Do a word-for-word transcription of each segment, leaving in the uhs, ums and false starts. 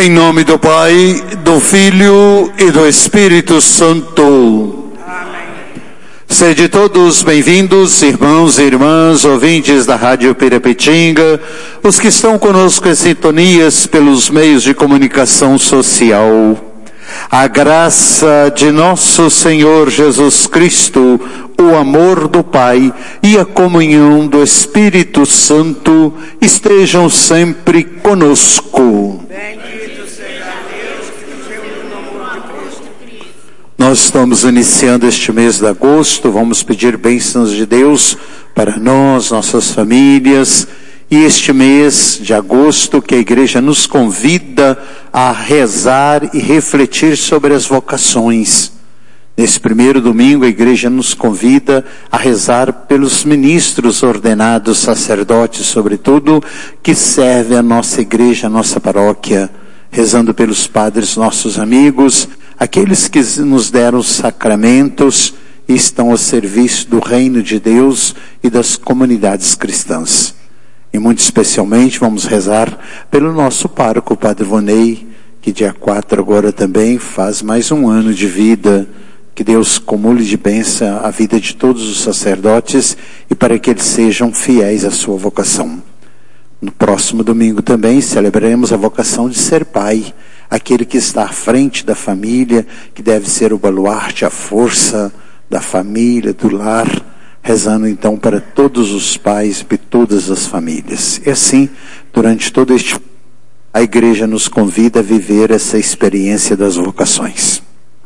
Em nome do Pai, do Filho e do Espírito Santo. Amém. Sede todos bem-vindos, irmãos e irmãs, ouvintes da Rádio Pirapetinga, os que estão conosco em sintonias pelos meios de comunicação social. A graça de nosso Senhor Jesus Cristo, o amor do Pai e a comunhão do Espírito Santo estejam sempre conosco. Bendito seja Deus que nos reuniu no amor de Cristo. Nós estamos iniciando este mês de agosto, vamos pedir bênçãos de Deus para nós, nossas famílias. E este mês de agosto que a igreja nos convida a rezar e refletir sobre as vocações. Nesse primeiro domingo a igreja nos convida a rezar pelos ministros ordenados, sacerdotes sobretudo, que servem a nossa igreja, a nossa paróquia, rezando pelos padres nossos amigos, aqueles que nos deram os sacramentos e estão ao serviço do reino de Deus e das comunidades cristãs. E muito especialmente vamos rezar pelo nosso pároco, o Padre Vonei, que dia quatro agora também faz mais um ano de vida. Que Deus comule de bênção a vida de todos os sacerdotes e para que eles sejam fiéis à sua vocação. No próximo domingo também celebraremos a vocação de ser pai, aquele que está à frente da família, que deve ser o baluarte, a força da família, do lar, rezando então para todos os pais e todas as famílias. E assim, durante todo este a igreja nos convida a viver essa experiência das vocações.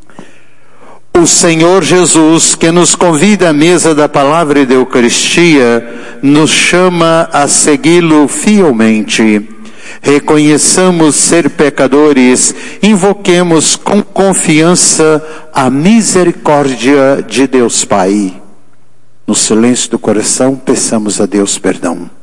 O Senhor Jesus, que nos convida à mesa da palavra e da Eucaristia, nos chama a segui-lo fielmente. Reconheçamos ser pecadores, invoquemos com confiança a misericórdia de Deus Pai. No silêncio do coração, peçamos a Deus perdão.